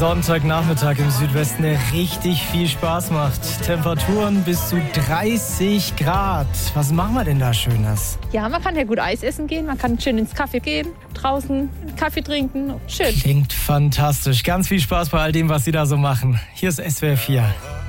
Sonntagnachmittag im Südwesten, der richtig viel Spaß macht. Temperaturen bis zu 30 Grad. Was machen wir denn da Schönes? Ja, man kann ja gut Eis essen gehen, man kann schön ins Café gehen, draußen Kaffee trinken. Schön. Klingt fantastisch. Ganz viel Spaß bei all dem, was Sie da so machen. Hier ist SWR 4.